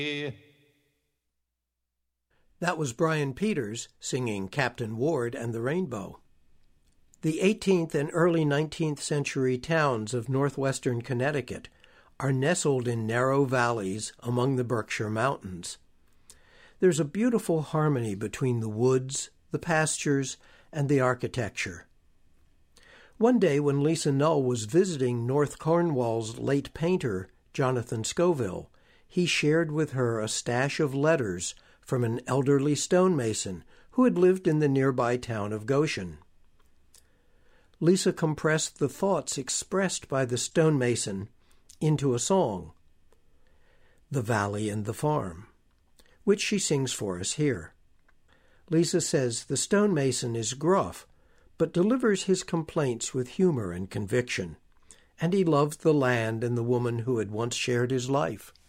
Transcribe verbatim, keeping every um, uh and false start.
That was Brian Peters singing Captain Ward and the Rainbow. The eighteenth and early nineteenth century towns of northwestern Connecticut are nestled in narrow valleys among the Berkshire Mountains. There's a beautiful harmony between the woods, the pastures, and the architecture. One day when Lisa Null was visiting North Cornwall's late painter, Jonathan Scoville, he shared with her a stash of letters from an elderly stonemason who had lived in the nearby town of Goshen. Lisa compressed the thoughts expressed by the stonemason into a song, The Valley and the Farm, which she sings for us here. Lisa says the stonemason is gruff, but delivers his complaints with humor and conviction, and he loved the land and the woman who had once shared his life.